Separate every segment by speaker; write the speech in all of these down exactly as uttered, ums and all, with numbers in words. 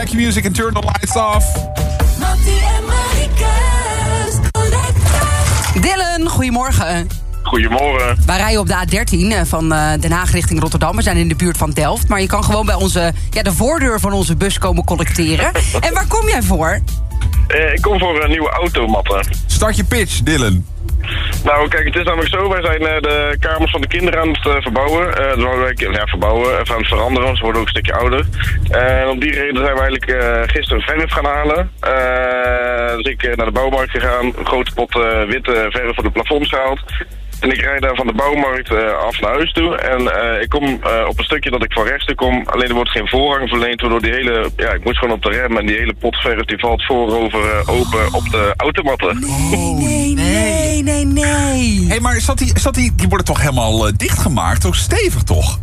Speaker 1: Back your music and turn the lights off.
Speaker 2: Dylan, goedemorgen.
Speaker 3: Goedemorgen.
Speaker 2: Wij rijden op de A dertien van Den Haag richting Rotterdam. We zijn in de buurt van Delft. Maar je kan gewoon bij onze, ja, de voordeur van onze bus komen collecteren. En waar kom jij voor?
Speaker 3: Uh, ik kom voor een nieuwe automatten.
Speaker 1: Start je pitch, Dylan.
Speaker 3: Nou, kijk, het is namelijk zo. Wij zijn uh, de kamers van de kinderen aan het uh, verbouwen. Uh, dus wij, ja, verbouwen, even aan het veranderen. Ze worden ook een stukje ouder. En uh, om die reden zijn we eigenlijk uh, gisteren verf gaan halen. Uh, dus ik uh, naar de bouwmarkt gegaan. Een grote pot uh, witte verf voor de plafonds gehaald. En ik rijd daar van de bouwmarkt uh, af naar huis toe. En uh, ik kom uh, op een stukje dat ik van rechts toe kom. Alleen er wordt geen voorrang verleend. Waardoor die hele... Ja, ik moet gewoon op de rem. En die hele pot verf die valt voorover uh, open op de automatten.
Speaker 2: Nee, nee, nee, nee, nee.
Speaker 1: Hé, hey, maar zat die, zat die, die worden toch helemaal uh, dichtgemaakt? Ook stevig, toch?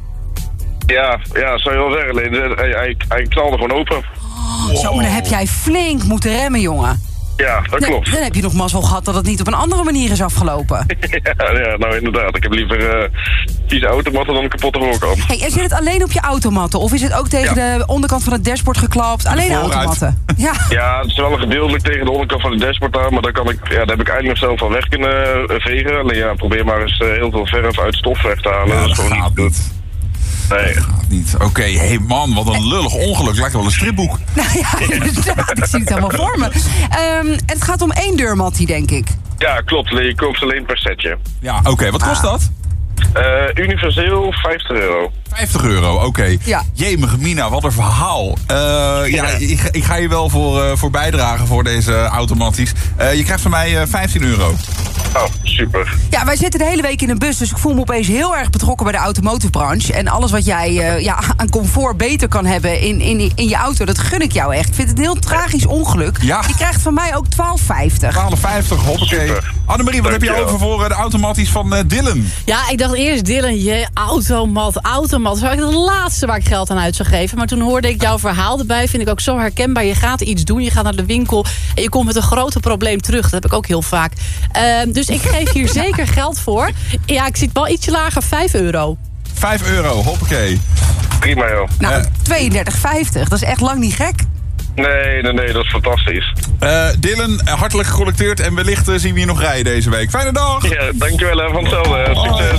Speaker 3: Ja, ja, zou je wel zeggen. Alleen, hij, hij, hij knalde gewoon open.
Speaker 2: Oh, zo, maar dan heb jij flink moeten remmen, jongen.
Speaker 3: Ja, dat
Speaker 2: Dan,
Speaker 3: klopt.
Speaker 2: dan heb je nog mazzel gehad dat het niet op een andere manier is afgelopen.
Speaker 3: ja, ja, nou inderdaad. Ik heb liever uh, vieze automatten dan een kapotte voorkant.
Speaker 2: Hey, en zit het alleen op je automatten? Of is het ook tegen
Speaker 3: Ja.
Speaker 2: de onderkant van het dashboard geklapt? Alleen de
Speaker 1: vooruit.
Speaker 2: automatten? Ja.
Speaker 3: Ja, het is wel gedeeltelijk tegen de onderkant van de dashboard aan, maar daar, kan ik, ja, daar heb ik eigenlijk nog zelf van weg kunnen uh, vegen. Alleen ja, probeer maar eens uh, heel veel verf uit stof weg te halen.
Speaker 1: Ja,
Speaker 3: dat is
Speaker 1: dat
Speaker 3: gewoon
Speaker 1: gaat
Speaker 3: niet.
Speaker 1: niet.
Speaker 3: Nee.
Speaker 1: Gaat niet. Oké, okay, hé hey man, wat een lullig ongeluk. Lijkt wel een stripboek.
Speaker 2: Nou ja, inderdaad, ik zie het helemaal voor me. Um, het gaat om één deurmattie, denk ik.
Speaker 3: Ja, klopt. Je koopt ze alleen per setje.
Speaker 1: Ja, oké. Okay, wat kost
Speaker 2: Ah.
Speaker 1: dat?
Speaker 3: Uh, universeel vijftig euro.
Speaker 1: vijftig euro, oké. Okay.
Speaker 2: Ja.
Speaker 1: Jemige Mina, wat een verhaal. Uh, ja, ja. Ik, ik ga je wel voor, uh, voor bijdragen voor deze automaties. Uh, je krijgt van mij uh, vijftien euro.
Speaker 3: Oh, super.
Speaker 2: Ja, wij zitten de hele week in een bus, dus ik voel me opeens heel erg betrokken bij de automotive branche. En alles wat jij uh, ja, aan comfort beter kan hebben in, in, in je auto, dat gun ik jou echt. Ik vind het een heel tragisch ongeluk.
Speaker 1: Ja.
Speaker 2: Je krijgt van mij ook twaalf vijftig.
Speaker 1: twaalf vijftig, hoppakee.
Speaker 3: Super.
Speaker 1: Annemarie, wat heb je over voor uh, de automaties van uh, Dylan?
Speaker 4: Ja, ik dacht eerst, Dylan, je automat, automat. Dat was eigenlijk het laatste waar ik geld aan uit zou geven. Maar toen hoorde ik jouw verhaal erbij. Vind ik ook zo herkenbaar. Je gaat iets doen, je gaat naar de winkel en je komt met een groot probleem terug. Dat heb ik ook heel vaak. Uh, dus ik geef hier zeker geld voor. Ja, ik zit wel ietsje lager, vijf euro.
Speaker 1: vijf euro, hoppakee.
Speaker 3: Prima, joh.
Speaker 2: Nou,
Speaker 1: Uh.
Speaker 2: tweeëndertig vijftig, dat is echt lang niet gek.
Speaker 3: Nee, nee, nee, dat is fantastisch.
Speaker 1: Uh, Dylan, hartelijk gecollecteerd en wellicht uh, zien we je nog rijden deze week. Fijne dag!
Speaker 3: Ja, dankjewel hè, van hetzelfde. Succes.